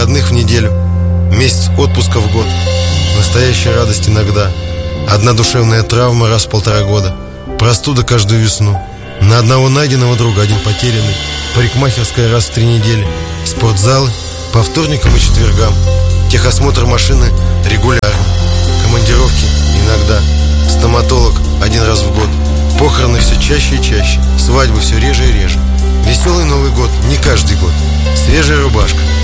выходных в неделю, месяц отпуска в год. Настоящая радость иногда. Одна душевная травма раз в 1,5 года, простуда каждую весну. На одного найденного друга один потерянный, парикмахерская раз в 3 недели, спортзалы по вторникам и четвергам, техосмотр машины регулярно, командировки иногда, стоматолог 1 раз в год, похороны все чаще и чаще, свадьбы все реже и реже. Веселый Новый год не каждый год, свежая рубашка,